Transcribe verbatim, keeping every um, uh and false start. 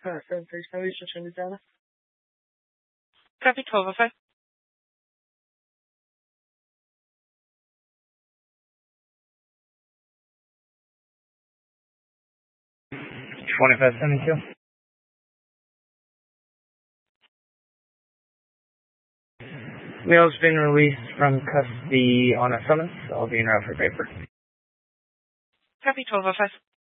Uh, seven thirty-seven, Eastern Standard Time. Copy twelve oh five. twenty-five seventy-two. Mail's been released from custody on a summons. I'll be in route for paper. Copy twelve oh five.